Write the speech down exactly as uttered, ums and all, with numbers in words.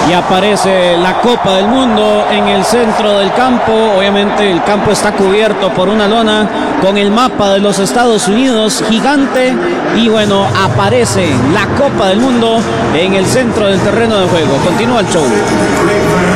y aparece la Copa del Mundo en el centro del campo. Obviamente el campo está cubierto por una lona con el mapa de los Estados Unidos gigante y bueno, aparece la Copa del Mundo en el centro del terreno de juego. Continúa el show.